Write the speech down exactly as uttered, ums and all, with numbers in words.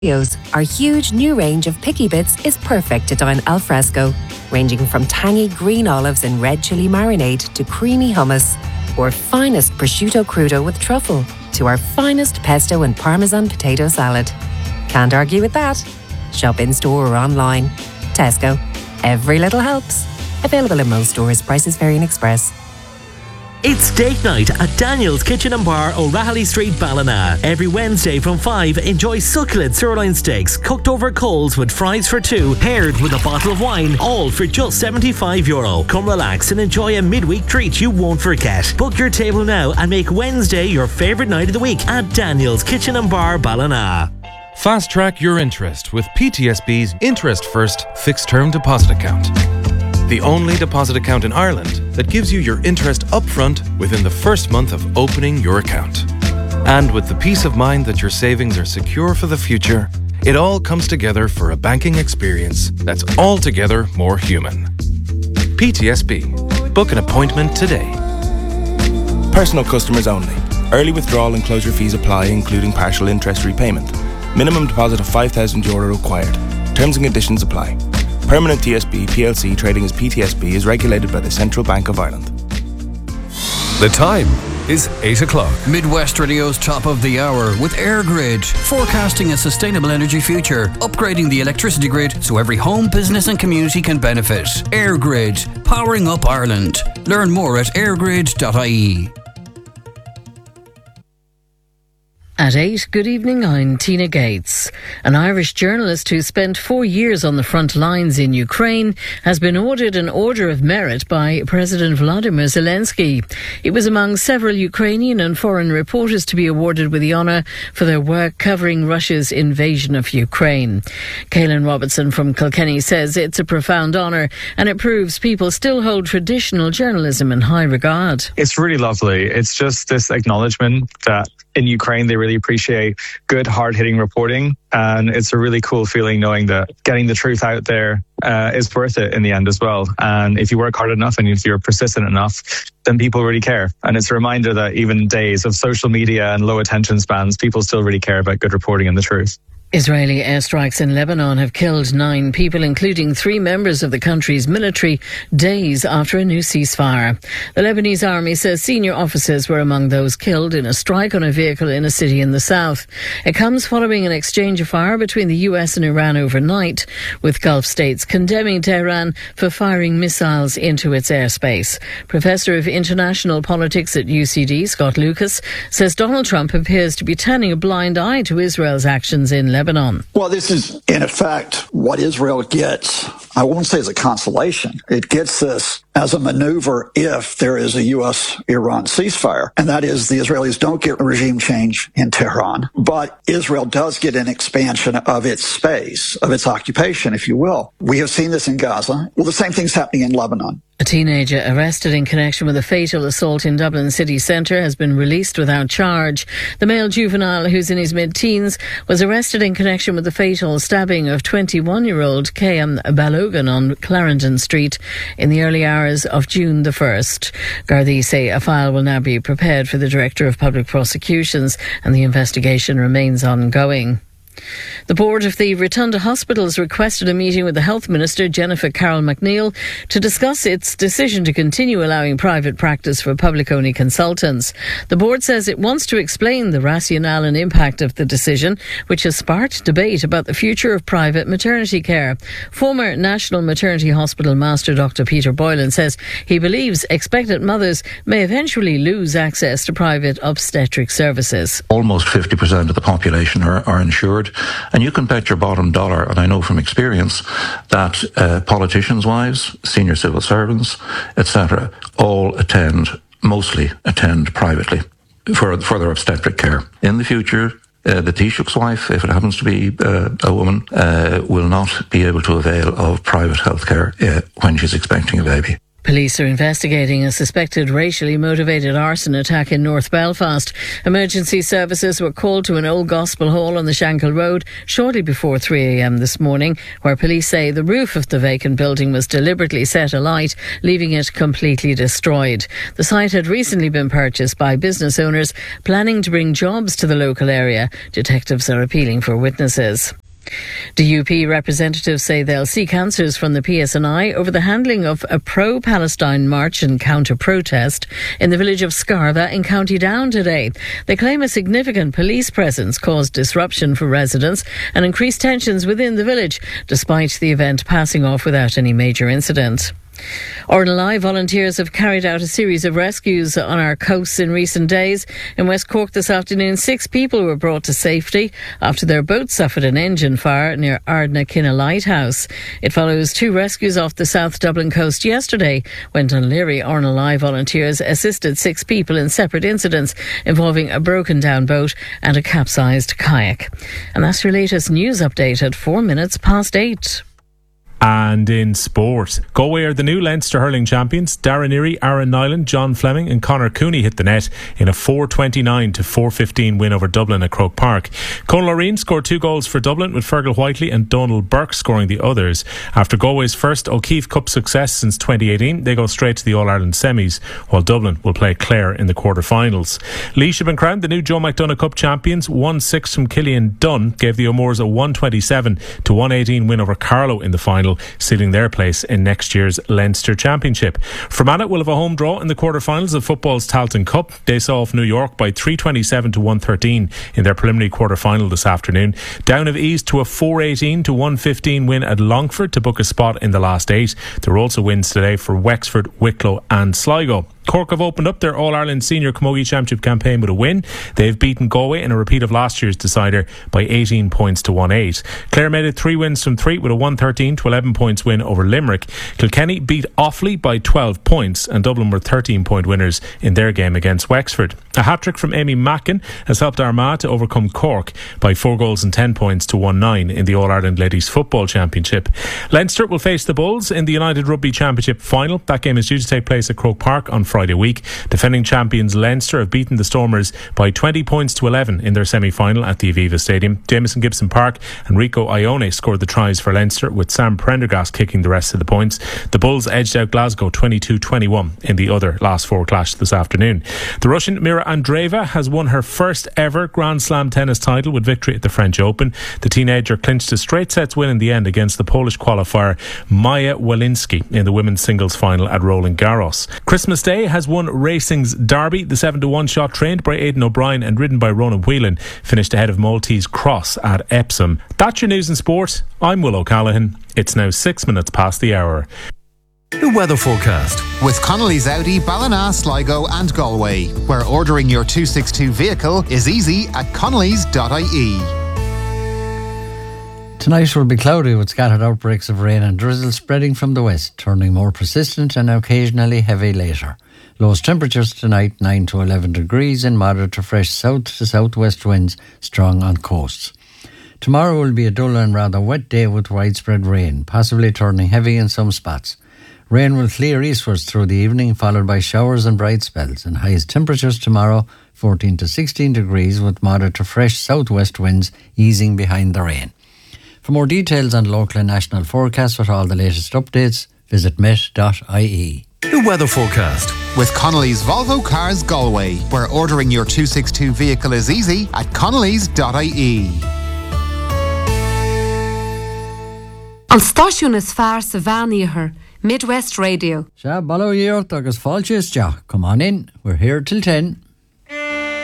Our huge new range of picky bits is perfect to dine al fresco, ranging from tangy green olives and red chili marinade to creamy hummus, or finest prosciutto crudo with truffle, to our finest pesto and parmesan potato salad. Can't argue with that. Shop in store or online. Tesco. Every little helps. Available in most stores. Prices vary in Express. It's date night at Daniel's Kitchen and Bar, O'Rahilly Street, Ballina. Every Wednesday from five, enjoy succulent sirloin steaks cooked over coals with fries for two, paired with a bottle of wine, all for just seventy-five euro. Come relax and enjoy a midweek treat you won't forget. Book your table now and make Wednesday your favourite night of the week at Daniel's Kitchen and Bar, Ballina. Fast track your interest with P T S B's Interest First Fixed Term Deposit Account. The only deposit account in Ireland that gives you your interest upfront within the first month of opening your account. And with the peace of mind that your savings are secure for the future, it all comes together for a banking experience that's altogether more human. P T S B. Book an appointment today. Personal customers only. Early withdrawal and closure fees apply, including partial interest repayment. Minimum deposit of five thousand euro required. Terms and conditions apply. Permanent T S B P L C trading as P T S B is regulated by the Central Bank of Ireland. The time is eight o'clock. Midwest Radio's top of the hour with EirGrid, forecasting a sustainable energy future, upgrading the electricity grid so every home, business and community can benefit. EirGrid, powering up Ireland. Learn more at airgrid dot I E. At eight, good evening, I'm Tina Gates. An Irish journalist who spent four years on the front lines in Ukraine has been ordered an Order of Merit by President Volodymyr Zelensky. He was among several Ukrainian and foreign reporters to be awarded with the honour for their work covering Russia's invasion of Ukraine. Caelan Robertson from Kilkenny says it's a profound honour and it proves people still hold traditional journalism in high regard. It's really lovely. It's just this acknowledgement that in Ukraine they really appreciate good, hard-hitting reporting, and it's a really cool feeling knowing that getting the truth out there uh, is worth it in the end as well. And if you work hard enough and if you're persistent enough, then people really care. And it's a reminder that even in days of social media and low attention spans, people still really care about good reporting and the truth. Israeli airstrikes in Lebanon have killed nine people, including three members of the country's military, days after a new ceasefire. The Lebanese army says senior officers were among those killed in a strike on a vehicle in a city in the south. It comes following an exchange of fire between the U S and Iran overnight, with Gulf states condemning Tehran for firing missiles into its airspace. Professor of International Politics at U C D, Scott Lucas, says Donald Trump appears to be turning a blind eye to Israel's actions in Lebanon. Lebanon. Well, this is, in effect, what Israel gets. I won't say as a consolation. It gets this as a maneuver if there is a U S Iran ceasefire. And that is the Israelis don't get regime change in Tehran, but Israel does get an expansion of its space, of its occupation, if you will. We have seen this in Gaza. Well, the same thing's happening in Lebanon. A teenager arrested in connection with a fatal assault in Dublin city centre has been released without charge. The male juvenile, who's in his mid-teens, was arrested in connection with the fatal stabbing of twenty-one-year-old Kayam Balogan on Clarendon Street in the early hours of June the first. Gardaí say a file will now be prepared for the Director of Public Prosecutions and the investigation remains ongoing. The board of the Rotunda Hospitals requested a meeting with the Health Minister, Jennifer Carroll McNeil, to discuss its decision to continue allowing private practice for public-only consultants. The board says it wants to explain the rationale and impact of the decision, which has sparked debate about the future of private maternity care. Former National Maternity Hospital Master Doctor Peter Boylan says he believes expectant mothers may eventually lose access to private obstetric services. Almost fifty percent of the population are, are insured. And you can bet your bottom dollar, and I know from experience, that uh, politicians' wives, senior civil servants, et cetera, all attend, mostly attend privately for, for their obstetric care. In the future, uh, the Taoiseach's wife, if it happens to be uh, a woman, uh, will not be able to avail of private health care uh, when she's expecting a baby. Police are investigating a suspected racially motivated arson attack in North Belfast. Emergency services were called to an old gospel hall on the Shankill Road shortly before three a m this morning, where police say the roof of the vacant building was deliberately set alight, leaving it completely destroyed. The site had recently been purchased by business owners planning to bring jobs to the local area. Detectives are appealing for witnesses. D U P representatives say they'll seek answers from the P S N I over the handling of a pro-Palestine march and counter-protest in the village of Scarva in County Down today. They claim a significant police presence caused disruption for residents and increased tensions within the village, despite the event passing off without any major incident. Ornelai volunteers have carried out a series of rescues on our coasts in recent days. In West Cork this afternoon, six people were brought to safety after their boat suffered an engine fire near Ardnakinna Lighthouse. It follows two rescues off the South Dublin coast yesterday, when Dunleary Ornelai volunteers assisted six people in separate incidents involving a broken down boat and a capsized kayak. And that's your latest news update at four minutes past eight. And in sport, Galway are the new Leinster hurling champions. Darren Erie, Aaron Nyland, John Fleming and Conor Cooney hit the net in a four twenty-nine to four fifteen win over Dublin at Croke Park. Conor Loreen scored two goals for Dublin, with Fergal Whiteley and Donald Burke scoring the others. After Galway's first O'Keefe Cup success since twenty eighteen, they go straight to the All-Ireland semis, while Dublin will play Clare in the quarter-finals. Laois have been crowned the new Joe McDonagh Cup champions. one six from Killian Dunn gave the O'Moores a one twenty-seven to one eighteen win over Carlow in the final, sealing their place in next year's Leinster Championship. Fermanagh will have a home draw in the quarter-finals of football's Tailteann Cup. They saw off New York by three twenty-seven to one thirteen in their preliminary quarter-final this afternoon. Down have eased to a four eighteen to one fifteen win at Longford to book a spot in the last eight. There were also wins today for Wexford, Wicklow and Sligo. Cork have opened up their All-Ireland Senior Camogie Championship campaign with a win. They've beaten Galway in a repeat of last year's decider by eighteen points to one eight. Clare made it three wins from three with a one thirteen to eleven points win over Limerick. Kilkenny beat Offaly by twelve points, and Dublin were thirteen point winners in their game against Wexford. A hat-trick from Amy Mackin has helped Armagh to overcome Cork by four goals and ten points to one nine in the All-Ireland Ladies Football Championship. Leinster will face the Bulls in the United Rugby Championship final. That game is due to take place at Croke Park on Friday week. Defending champions Leinster have beaten the Stormers by twenty points to eleven in their semi-final at the Aviva Stadium. Jameson Gibson Park and Rico Ione scored the tries for Leinster, with Sam Prendergast kicking the rest of the points. The Bulls edged out Glasgow twenty-two twenty-one in the other last four clash this afternoon. The Russian Mira Andreeva has won her first ever Grand Slam tennis title with victory at the French Open. The teenager clinched a straight sets win in the end against the Polish qualifier Maja Walinski in the women's singles final at Roland Garros. Christmas Day has won racing's Derby. The seven to one shot, trained by Aidan O'Brien and ridden by Ronan Whelan, finished ahead of Maltese Cross at Epsom. That's your news and sport. I'm Will O'Callaghan. It's now six minutes past the hour. The weather forecast with Connolly's Audi, Ballina, Sligo and Galway, where ordering your two sixty-two vehicle is easy at connellys dot I E. Tonight will be cloudy with scattered outbreaks of rain and drizzle spreading from the west, turning more persistent and occasionally heavy later. Lowest temperatures tonight nine to eleven degrees and moderate to fresh south to southwest winds, strong on coasts. Tomorrow will be a dull and rather wet day with widespread rain, possibly turning heavy in some spots. Rain will clear eastwards through the evening, followed by showers and bright spells, and highest temperatures tomorrow fourteen to sixteen degrees with moderate to fresh southwest winds easing behind the rain. For more details on local and national forecasts with all the latest updates, visit met dot I E. The weather forecast with Connolly's Volvo Cars Galway, where ordering your two sixty-two vehicle is easy at connellys dot I E. An stáisiún is fearr sa bhean Midwest Radio. Sha, balo year, agus falchis ja. Come on in. We're here till ten.